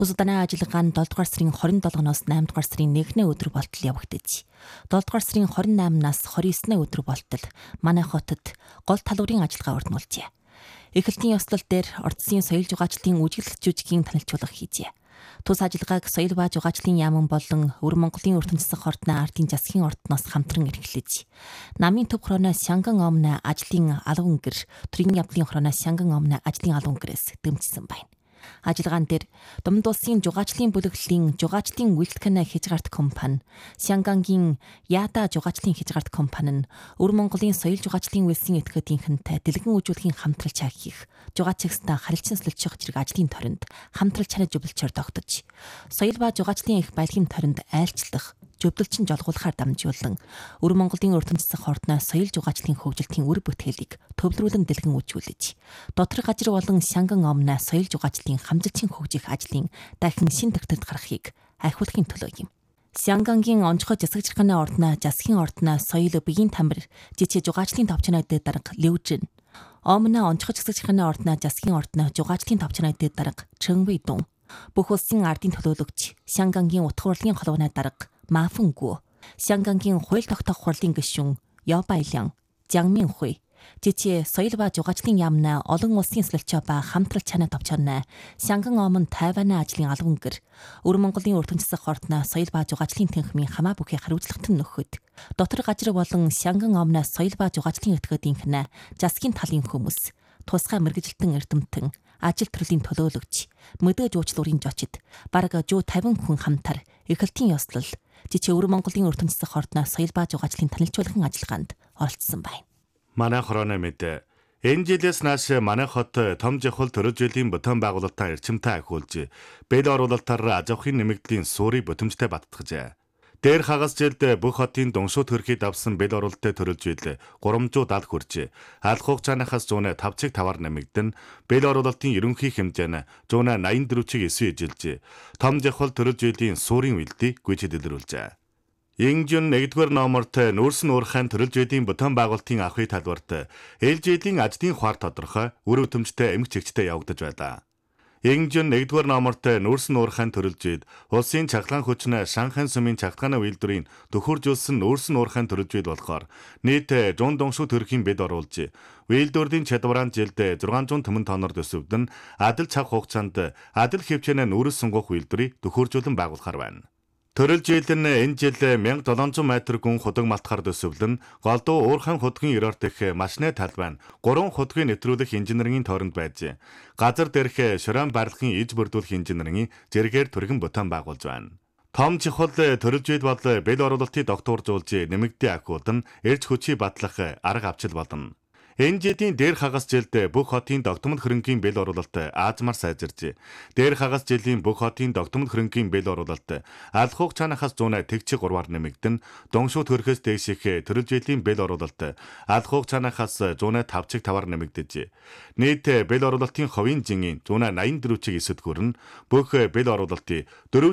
Усуданаа ажиллагаа нь 7 дугаар сарын 27-ноос 8 дугаар сарын 1-ний өдөр болтол явагдаж, 7 дугаар сарын 28-наас 29-ний өдөр болтол манай хотод гол талбарын ажиллагаа өрнүүлжээ. Эхлэлтийн ёслол дээр Орд засгийн соёл жугаачдын үжиглэх жүжигийн танилцуулга хийжээ. Тус ажиллагааг соёл ба жугаачдын яаман болон Өвөр Монголын ертөнц засаг хордны ардын засгийн ордноос хамтран эрхлэж, намын төв хорооноос Сянган омны ажлын алуун гэр, төрийн явдлын хорооноос Сянган омны ажлын алуун гэрээс дэмжсэн байна. Ажиллагаан дээр Думд улсын жугаачдын бүлэглэлийн жугаачдын үйлчлэгнэ хязгаарт компани, Сянгангийн Яда жугаачдын хязгаарт компани нь Өвөр Монголын соёл жугаачдын үйлсийн этгээдийнхэнтэй дэлгэн үйлчлэгийн хамтрал чаг хийх, жугаачигстай харилцан солилцох зэрэг ажлын торонд хамтрал чанаа зөвлөлчөөр тогтож, соёл ба жугаачдын их баялагын торонд айлчлах, зөвлөлчин жолгуулахаар дамжуулан Өвөр Монголын ертөнц засаг хордны соёл жугаачдын хөгжилтийн үр бүтээлийг төвлөрүүлэн дэлгэн үйлчүүлж, дотор газар болон Сянган омны соёл жугаачдын хамжилтын хөгжих ажлын дахин шин төгтөлд гарахыг айхуулахын төлөө юм. Сянгангийн онцгой засаг зэрхний ордны засгийн ордны соёл биеийн тамир жижиг жугаачдын товчноо дэд дарга Левжин, омны онцгой засаг зэрхний ордны засгийн ордны жугаачдын товчноо дэд дарга Чэнвэдун, бүх улсын ардын төлөөлөгч Сянгангийн утга хурлын холбооны дарга Мафүнгү, Сянгангийн хууль тогтоох хурлын гишүүн Ёбайлан, Жангминхуй, жижиг соёл ба жугаачдын яамны олон улсын солилцоо ба хамтрал чанаа товчоорны Сянган омн Тайваны ажлын алуун гэр, Өвөр Монголын ертөнц засаг хордны соёл ба жугаачдын тэнхмийн хамаа бүхий хариуцлагатай нөхөд, дотор газар болон Сянган омны соёл ба жугаачдын этгээдийнхэн засгийн талын хүмүүс, тусгай мэргэжилтэн эрдэмтэн, ажил төрлийн төлөөлөгч, мэдээж уучлуурын жочид, бараг 150 хүн хамтар эхлэлтийн ёслол, жижиг Өвөр Монголын ертөнц засаг хордны соёл ба жугаачдын танилцуулгын ажиллагаанд оролцсон байна. Манай хорооны мэдээ. Энэ жилээс нааш манай хот том жихол төрөл жилийн бүтээн байгуулалтаа эрчимтэй ахиулж, бэл оруулалтаар аж ахуйн нэмэгдлийн суурийг бүтэмжтэй баттгажээ. Дээр хагас жилд бүх хотын дуншууд хөрхий давсан бэл оруулалттай төрөл жил 370 хүрч, алх хугацаанаас 105.5-аар нэмэгдэн, бэл оруулалтын ерөнхий хэмжээ нь 184-ийг эсвэжилж, том жихол төрөл жилийн суурийн үйлдийг гүйцэд илрүүлжээ. Ингжин 1-р номерт нүүрсэн уурхайн төрөл жилийн бүтээн байгуулалтын ахуй талбарт ээлжилийн ажлын хуар тодорхой үр өтөмжтэй эмх чигчтэй явагдаж байлаа. Ингжин 1-р номерт нүүрсэн уурхайн төрөл жил улсын чахлаан хүчнэ Шанхай сүмийн чахлааны үйлдвэрийн төхөржүүлсэн нүүрсэн уурхайн төрөл жил болохоор нийт 100 дуншуу төрхийн бед оруулж, үйлдвэрийн чадвараа жилд 600 тонн тонноор төсөвдөн адил цаг хугацаанд адил хэвчээний нүүрс сунгах үйлдвэрийг төхөржүүлэн байгуулахар байна. Төрөл жил нь энэ жил 1700 м гүн худаг малтахаар төсөвлөн голдуу уурхайн худгийн ерөөр дэх машины талбай нь 3 худгийг нэвтрүүлэх инженерийн тойронд байж, газар дээрх шорон барилгын иж бүрдүүлэх инженерийн зэрэгээр түргэн бүтээн байгуулж байна. Том жихол төрөл жил бол бэл оруулалтыг докторжуулж нэмэгдээ ахиулан эрч хүчий батлах арга авчил болно. Энэ жилийн дээр хагас жилд бүх хотын догтмол хөрөнгийн бэл оруулалт аазмаар сайжирч, дээр хагас жилийн бүх хотын догтмол хөрөнгийн бэл оруулалт алх хугацаанаас 183-аар нэмэгдэн, дуншууд хөрөхөөс дээших төрөл жилийн бэл оруулалт алх хугацаанаас 105.5-аар нэмэгдэж, нийт бэл оруулалтын хувийн жингийн 184-ийг эсэд хүрэн, бүх бэл оруулалтыг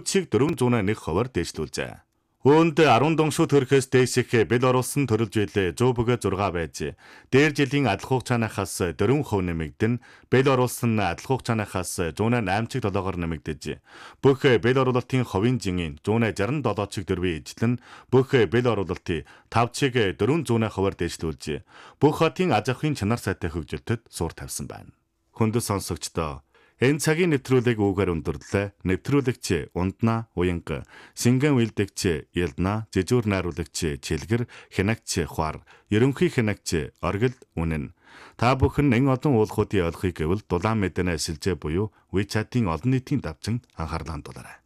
4.401%-аар дээшлүүлжээ. Үүнд 10 дуншууд хөрөхөөс дээших бэл оруулсан төрөл жил 100.6 байж, дээр жилийн адил хугацаанаас 4% нэмэгдэн, бэл оруулсан адил хугацаанаас 108.7-оор нэмэгдэж, бүх бэл оруулалтын хувийн жингийн 167.4 ижлэн, бүх бэл оруулалтыг 5.4%-аар дээшлүүлж, бүх хотын аж ахуйн чанар сайтай хөгжилтөд суур тавьсан байна. Хүндэт сонсогчдоо, энэ цагийн нэвтрүүлгийг үгээр өндөрлөө. Нэвтрүүлэгч Ундна Уянга, шингэн үйлдэгч Елна, жижүүр найруулагч Чилгэр, хянагч Хуар, ерөнхий хянагч Оргил Үнэн. Та бүхэн энэ олон уулхуудын ойлгохыг гэвэл дулаан мэдэнэ шилжээ буюу WeChat-ийн олон нийтийн давчин анхаарлаа хандуулаарай.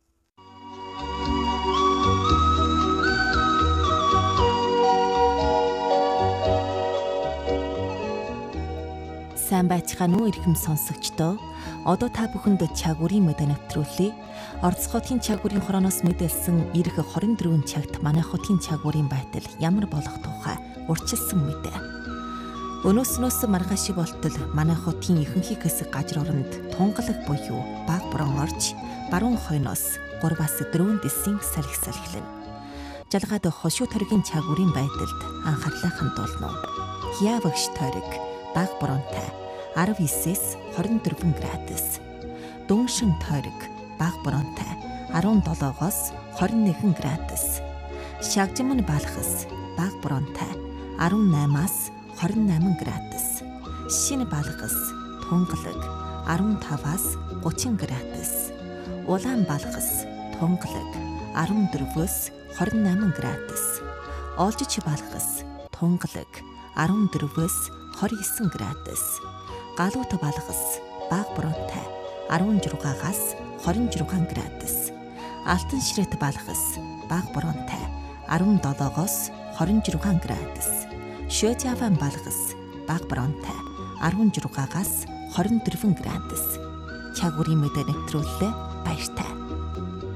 Сайн байцгаана уу эрхэм сонсогчдоо. Одоо та бүхэнд чагуурын мэдээ нэвтрүүлье. Орос хотын чагуурын хорооноос мэдээлсэн ирэх 24 цагт манай хотын чагуурын байтал ямар болох тухай урьдчилсан мэдээ. Өнөөснөөс маргааш болтол манай хотын ихэнх хэсэг газар оронд тунгалаг буюу баг борон орж, баруун хойноос 3-4 дэсийн салхи салхилна. Жалгаад хошуу төргийн чагуурын байдалд анхаарлаа хандуулна. Хиавагш тойрог баг боронтой 19-с 24 градус. Дүншин тойрог бага бороонтой 17-оос 21 градус. Шагжимны балхас бага бороонтой 18-аас 28 градус. Шинэ балхас тунгалаг 15-аас 30 градус. Улаан балхас тунгалаг 14-өөс 28 градус. Олжич балхас тунгалаг 14-өөс 29 градус. Галуут балхас бага бороонтой 16-аас 26 градус. Алтан ширэт балхас бага бороонтой 17-оос 26 градус. Шөөжаван балхас бага бороонтой 16-аас 24 градус. Чагуурын мэдээ нэвтрүүлэлээ баяртай.